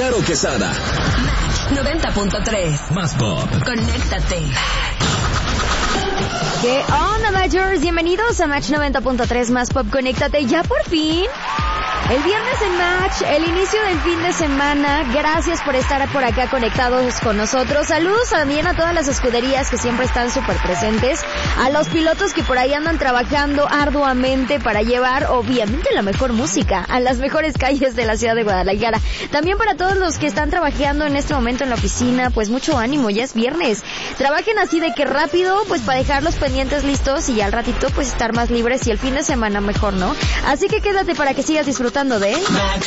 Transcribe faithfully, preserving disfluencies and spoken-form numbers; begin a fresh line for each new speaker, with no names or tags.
Caro Quesada.
Match noventa punto tres.
Más pop.
Conéctate.
¿Qué onda, Matchers? Bienvenidos a Match noventa punto tres Más Pop. Conéctate ya por fin. El viernes en Match, el inicio del fin de semana. Gracias por estar por acá conectados con nosotros. Saludos también a todas las escuderías que siempre están súper presentes. A los pilotos que por ahí andan trabajando arduamente para llevar, obviamente, la mejor música a las mejores calles de la ciudad de Guadalajara. También para todos los que están trabajando en este momento en la oficina, pues mucho ánimo, ya es viernes. Trabajen así de que rápido, pues para dejar los pendientes listos y al ratito pues estar más libres y el fin de semana mejor, ¿no? Así que quédate para que sigas disfrutando de